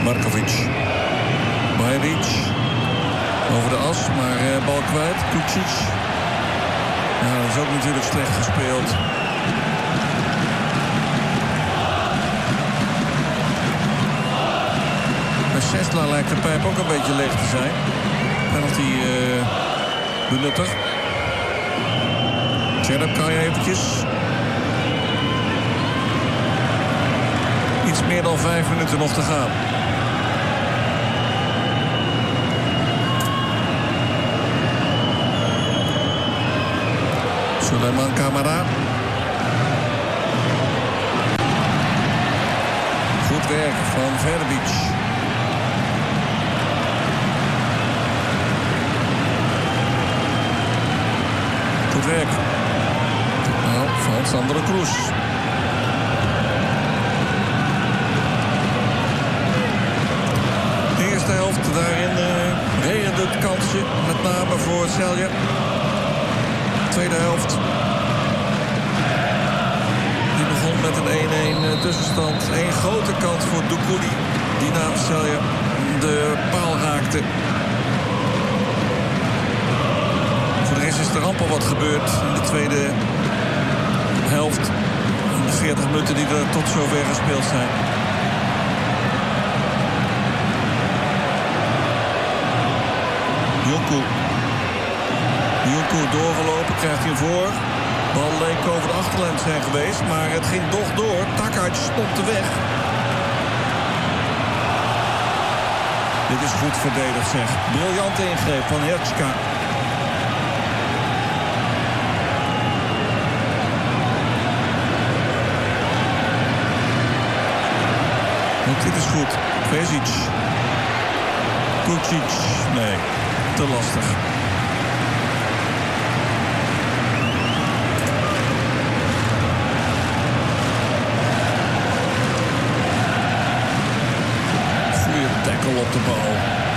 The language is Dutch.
Markovic. Bajric. Over de as, maar bal kwijt. Kucic. Ja, dat is ook natuurlijk slecht gespeeld. Bij Sesla lijkt de pijp ook een beetje leeg te zijn. Penalty benuttig. Tjerp kan je eventjes. Iets meer dan 5 minuten nog te gaan. Suleiman Camara. Goed werk van Verbic. Goed werk. Nou, van Sandro Cruz. De eerste helft, daarin regende het kansje. Met name voor Celje. Tweede helft. Die begon met een 1-1 tussenstand. Eén grote kans voor Doucouré. Die namens Celje de paal raakte. Voor de rest is er amper wat gebeurd in de tweede helft. In de 40 minuten die er tot zover gespeeld zijn. Jonko doorgelopen, krijgt hij voor. Bal leek over de achterlijn zijn geweest, maar het ging toch door. Takac stopte weg. Dit is goed verdedigd, zeg. Briljante ingreep van Hertzka. Ook dit is goed. Vezic. Kucic. Nee, te lastig. Tackle op de bal.